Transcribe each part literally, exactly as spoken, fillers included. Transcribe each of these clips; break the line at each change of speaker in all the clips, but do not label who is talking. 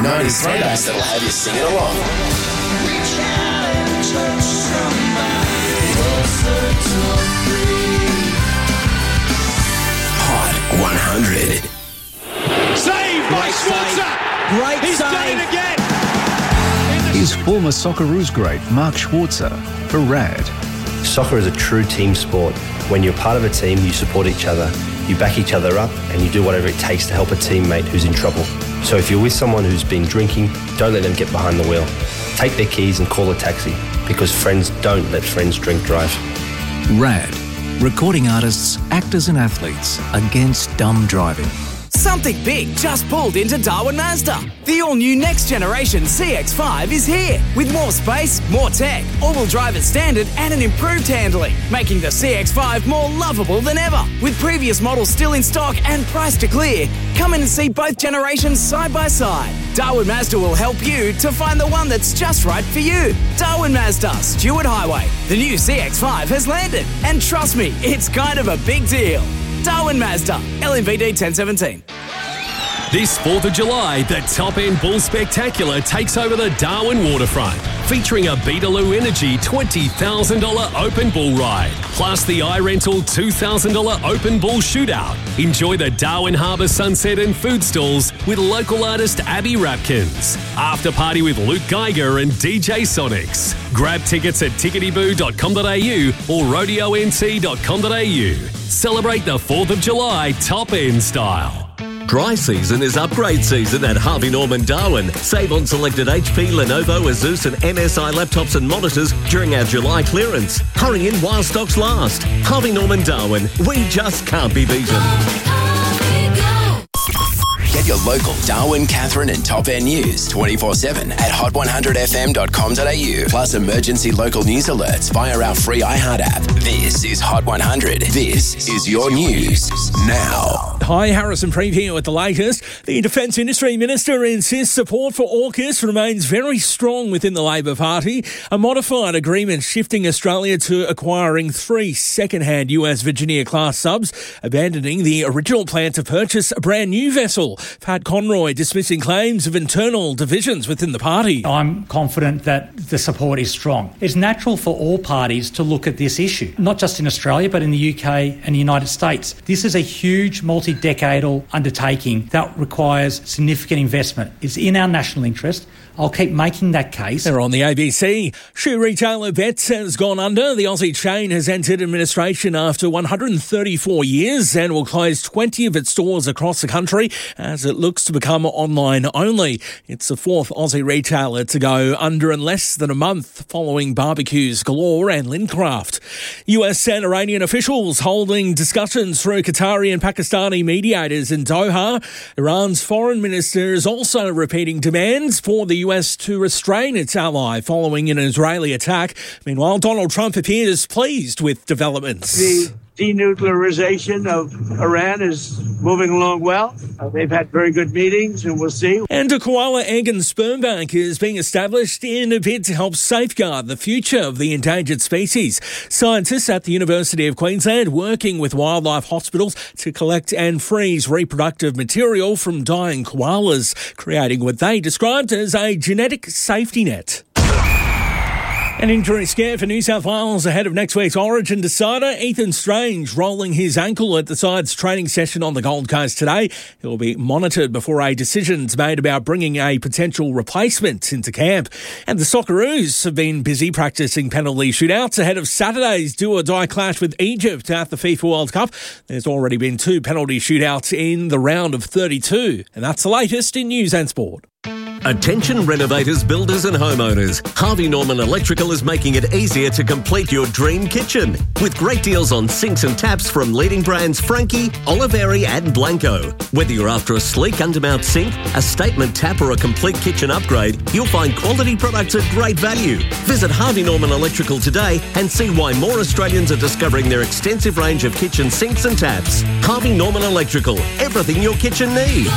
nineties throwbacks that'll have you singing along.
Reach out and touch somebody closer to free.
Hot one hundred.
Saved by Schwarzer.
Great
He's
save.
done it again.
Is former Socceroos great Mark Schwarzer for R A D.
Soccer is a true team sport. When you're part of a team, you support each other, you back each other up, and you do whatever it takes to help a teammate who's in trouble. So if you're with someone who's been drinking, don't let them get behind the wheel. Take their keys and call a taxi, because friends don't let friends drink drive.
R A D. Recording artists, actors and athletes against dumb driving.
Something big just pulled into Darwin Mazda. The all-new next-generation C X five is here with more space, more tech, all-wheel drive as standard and an improved handling, making the C X five more lovable than ever. With previous models still in stock and priced to clear, come in and see both generations side by side. Darwin Mazda will help you to find the one that's just right for you. Darwin Mazda, Stewart Highway. The new C X five has landed, and trust me, it's kind of a big deal. Darwin Mazda, L M V D ten seventeen.
This fourth of July, the Top End Bull Spectacular takes over the Darwin waterfront, featuring a Beetaloo Energy twenty thousand dollars open bull ride, plus the iRental two thousand dollars open bull shootout. Enjoy the Darwin Harbour sunset and food stalls with local artist Abby Rapkins. After party with Luke Geiger and D J Sonics. Grab tickets at tickety boo dot com dot a u or rodeo n t dot com dot a u. Celebrate the fourth of July Top End style.
Dry season is upgrade season at Harvey Norman Darwin. Save on selected H P, Lenovo, Asus and M S I laptops and monitors during our July clearance. Hurry in while stocks last. Harvey Norman Darwin. We just can't be beaten.
Get your local Darwin, Catherine and Top End news twenty-four seven at hot one hundred f m dot com dot a u. Plus emergency local news alerts via our free iHeart app. This is Hot one hundred. This is your news now.
Hi, Harrison Preview at the latest. The Defence Industry Minister insists support for AUKUS remains very strong within the Labor Party. A modified agreement shifting Australia to acquiring three second-hand U S Virginia-class subs, abandoning the original plan to purchase a brand new vessel. Pat Conroy dismissing claims of internal divisions within the party.
I'm confident that the support is strong. It's natural for all parties to look at this issue, not just in Australia, but in the U K and the United States. This is a huge multi-decadal undertaking that requires significant investment. It's in our national interest. I'll keep making that case.
They're on the A B C. Shoe retailer Vets has gone under. The Aussie chain has entered administration after one hundred thirty-four years and will close twenty of its stores across the country as it looks to become online only. It's the fourth Aussie retailer to go under in less than a month following Barbecues Galore and Lindcraft. U S and Iranian officials holding discussions through Qatari and Pakistani mediators in Doha. Iran's foreign minister is also repeating demands for the U S to restrain its ally following an Israeli attack. Meanwhile, Donald Trump appears pleased with developments.
The denuclearization of Iran is moving along well. Uh, they've had very good meetings, and we'll see.
And a koala egg and sperm bank is being established in a bid to help safeguard the future of the endangered species. Scientists at the University of Queensland working with wildlife hospitals to collect and freeze reproductive material from dying koalas, creating what they described as a genetic safety net. An injury scare for New South Wales ahead of next week's Origin decider. Ethan Strange rolling his ankle at the side's training session on the Gold Coast today. He'll be monitored before a decision's made about bringing a potential replacement into camp. And the Socceroos have been busy practising penalty shootouts ahead of Saturday's do-or-die clash with Egypt at the FIFA World Cup. There's already been two penalty shootouts in the round of thirty-two. And that's the latest in news and sport.
Attention renovators, builders and homeowners. Harvey Norman Electrical is making it easier to complete your dream kitchen. With great deals on sinks and taps from leading brands Frankie, Oliveri and Blanco. Whether you're after a sleek undermount sink, a statement tap or a complete kitchen upgrade, you'll find quality products at great value. Visit Harvey Norman Electrical today and see why more Australians are discovering their extensive range of kitchen sinks and taps. Harvey Norman Electrical. Everything your kitchen needs.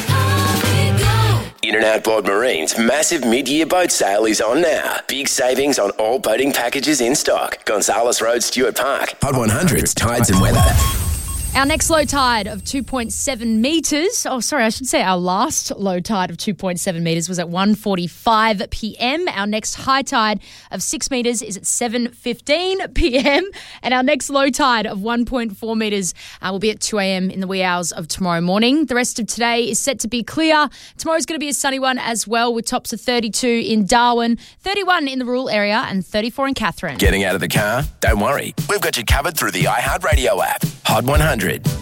In and Outboard Marine's massive mid-year boat sale is on now. Big savings on all boating packages in stock. Gonzales Road, Stuart Park. Hot one hundred's Tides and Weather.
Our next low tide of two point seven metres, oh, sorry, I should say our last low tide of two point seven metres was at one forty-five p m. Our next high tide of six metres is at seven fifteen p m. And our next low tide of one point four metres uh, will be at two a m in the wee hours of tomorrow morning. The rest of today is set to be clear. Tomorrow's going to be a sunny one as well, with tops of thirty-two in Darwin, thirty-one in the rural area and thirty-four in Katherine.
Getting out of the car? Don't worry. We've got you covered through the iHeartRadio app. Hot one hundred.